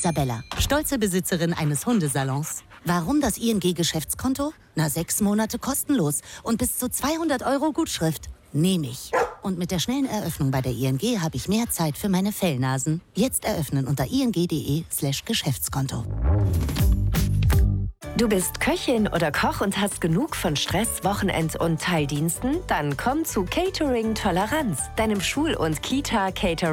Isabella, stolze Besitzerin eines Hundesalons. Warum das ING-Geschäftskonto? 6 Monate kostenlos und bis zu 200 € Gutschrift. Nehme ich. Und mit der schnellen Eröffnung bei der ING habe ich mehr Zeit für meine Fellnasen. Jetzt eröffnen unter ing.de/Geschäftskonto. Du bist Köchin oder Koch und hast genug von Stress, Wochenend- und Teildiensten? Dann komm zu Catering Toleranz, deinem Schul- und Kita-Catering.